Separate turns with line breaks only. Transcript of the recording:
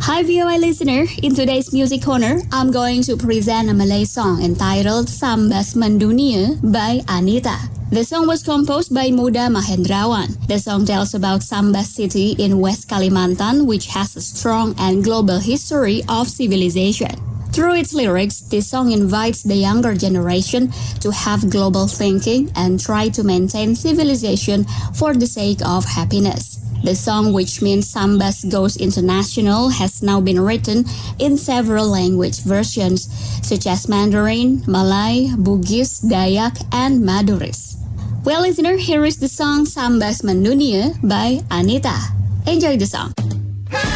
Hi VOA listener, in today's Music Corner, I'm going to present a Malay song entitled Sambas Mendunia by Anita. The song was composed by Muda Mahendrawan. The song tells about Sambas city in West Kalimantan, which has a strong and global history of civilization. Through its lyrics, this song invites the younger generation to have global thinking and try to maintain civilization for the sake of happiness. The song, which means Sambas goes international, has now been written in several language versions, such as Mandarin, Malay, Bugis, Dayak, and Maduris. Well, listener, here is the song Sambas Mendunia by Anita. Enjoy the song.